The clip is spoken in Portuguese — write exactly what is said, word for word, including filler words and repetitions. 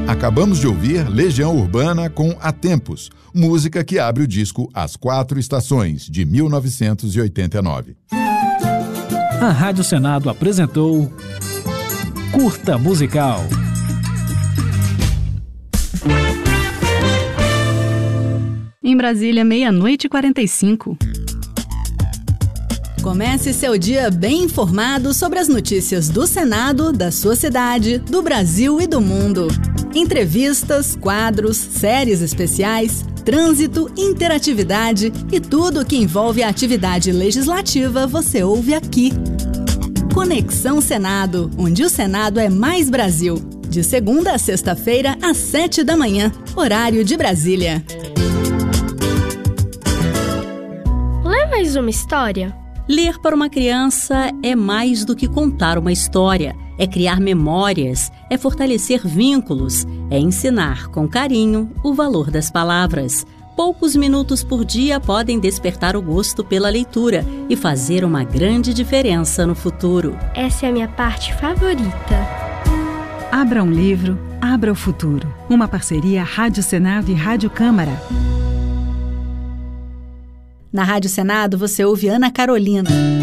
Acabamos de ouvir Legião Urbana com Há Tempos, música que abre o disco As Quatro Estações, de mil novecentos e oitenta e nove. A Rádio Senado apresentou Curta Musical. Em Brasília, meia-noite e quarenta e cinco. Comece seu dia bem informado sobre as notícias do Senado, da sua cidade, do Brasil e do mundo. Entrevistas, quadros, séries especiais, trânsito, interatividade e tudo o que envolve a atividade legislativa você ouve aqui. Conexão Senado, onde o Senado é mais Brasil. De segunda a sexta-feira, às sete da manhã, horário de Brasília. Lê mais uma história? Ler para uma criança é mais do que contar uma história. É criar memórias, é fortalecer vínculos, é ensinar com carinho o valor das palavras. Poucos minutos por dia podem despertar o gosto pela leitura e fazer uma grande diferença no futuro. Essa é a minha parte favorita. Abra um livro, abra o futuro. Uma parceria Rádio Senado e Rádio Câmara. Na Rádio Senado você ouve Ana Carolina.